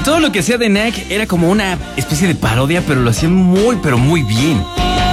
Y todo lo que hacía The Knack era como una especie de parodia, pero lo hacían muy, pero muy bien.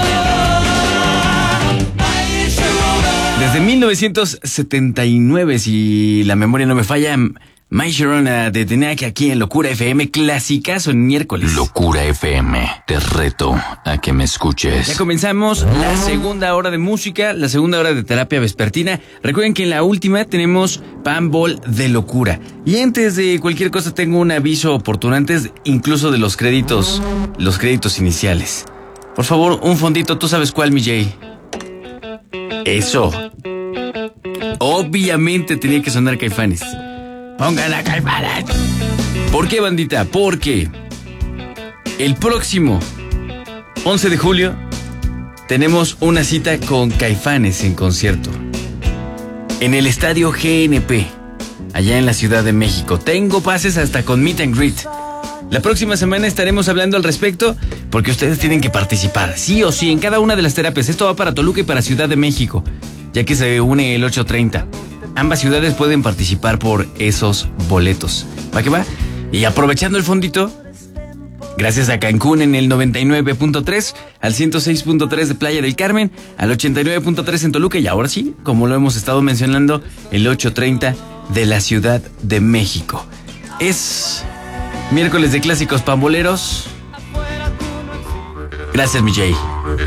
Desde 1979, si la memoria no me falla, My Sharona de The Knack aquí en Locura FM, clasicazo en miércoles. Locura FM, te reto a que me escuches. Ya comenzamos la segunda hora de música, la segunda hora de terapia vespertina. Recuerden que en la última tenemos Panball de locura. Y antes de cualquier cosa tengo un aviso oportuno, antes incluso de los créditos iniciales. Por favor, un fondito, ¿tú sabes cuál, mi Jay? Eso. Obviamente tenía que sonar Caifanes. Pongan a Caifanes. ¿Por qué, bandita? Porque el próximo 11 de julio tenemos una cita con Caifanes en concierto en el estadio GNP, allá en la Ciudad de México. Tengo pases hasta con Meet and Greet. La próxima semana estaremos hablando al respecto, porque ustedes tienen que participar, sí o sí, en cada una de las terapias. Esto va para Toluca y para Ciudad de México, ya que se une el 8:30. Ambas ciudades pueden participar por esos boletos. ¿Va que va? Y aprovechando el fondito, gracias a Cancún en el 99.3, al 106.3 de Playa del Carmen, al 89.3 en Toluca y ahora sí, como lo hemos estado mencionando, el 8:30 de la Ciudad de México. Es miércoles de clásicos pamboleros. Gracias, mi Jay.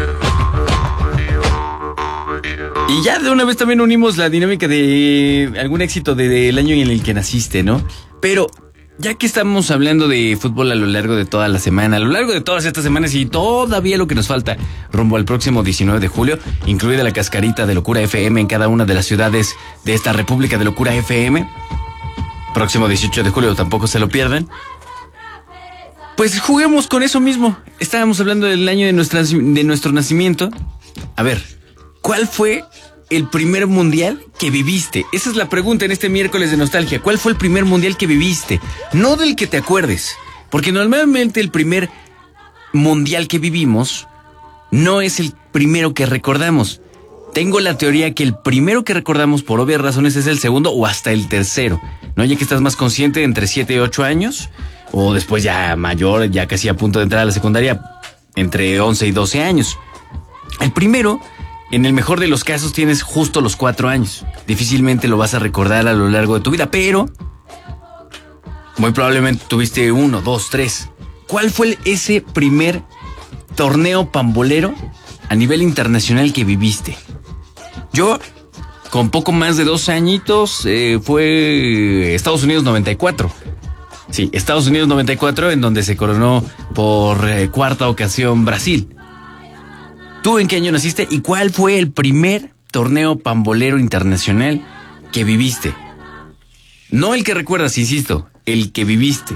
Y ya de una vez también unimos la dinámica de algún éxito del año en el que naciste, ¿no? Pero ya que estamos hablando de fútbol a lo largo de toda la semana, a lo largo de todas estas semanas y todavía lo que nos falta rumbo al próximo 19 de julio, incluida la cascarita de Locura FM en cada una de las ciudades de esta República de Locura FM, próximo 18 de julio, tampoco se lo pierdan. Pues juguemos con eso mismo. Estábamos hablando del año de nuestro nacimiento. A ver, ¿cuál fue el primer mundial que viviste? Esa es la pregunta en este miércoles de nostalgia. ¿Cuál fue el primer mundial que viviste? No del que te acuerdes, porque normalmente el primer mundial que vivimos no es el primero que recordamos. Tengo la teoría que el primero que recordamos por obvias razones es el segundo o hasta el tercero, ¿no? Ya que estás más consciente entre 7 y 8 años, o después ya mayor, ya casi a punto de entrar a la secundaria, entre 11 y 12 años. El primero, en el mejor de los casos, tienes justo los 4 años. Difícilmente lo vas a recordar a lo largo de tu vida, pero muy probablemente tuviste 1, 2, 3. ¿Cuál fue ese primer torneo pambolero a nivel internacional que viviste? Yo, con poco más de 2 añitos, fue Estados Unidos 94. Sí, Estados Unidos 94, en donde se coronó por cuarta ocasión Brasil. ¿Tú en qué año naciste y cuál fue el primer torneo pambolero internacional que viviste? No el que recuerdas, insisto, el que viviste.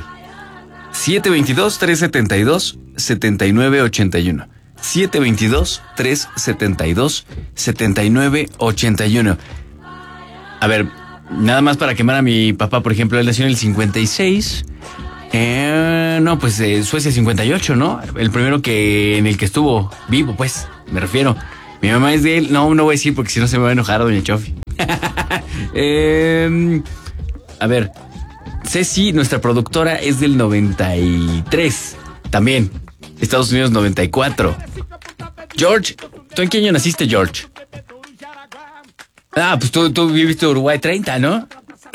722-372-7981. 722-372-7981. A ver, nada más para quemar a mi papá, por ejemplo, él nació en el 56. No, pues Suecia 58, ¿no? El primero en el que estuvo vivo, pues, me refiero. Mi mamá es de él. No voy a decir porque si no se me va a enojar doña Chofi. A ver, Ceci, nuestra productora, es del 93. También, Estados Unidos 94. George, ¿tú en qué año naciste, George? Ah, pues tú viviste Uruguay 30, ¿no?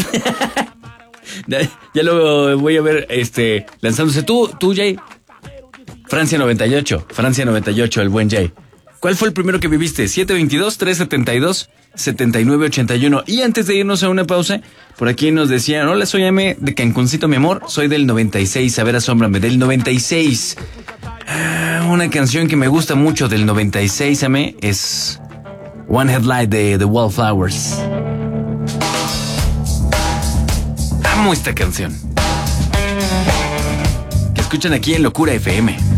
Ya lo voy a ver lanzándose. Tú, Jay. Francia 98, el buen Jay. ¿Cuál fue el primero que viviste? 722-372-7981. Y antes de irnos a una pausa, por aquí nos decían: hola, soy M de Cancuncito, mi amor. Soy del 96, a ver, asómbrame, del 96. Una canción que me gusta mucho del 96, Ame, es One Headlight de The Wallflowers. Amo esta canción. Que escuchan aquí en Locura FM.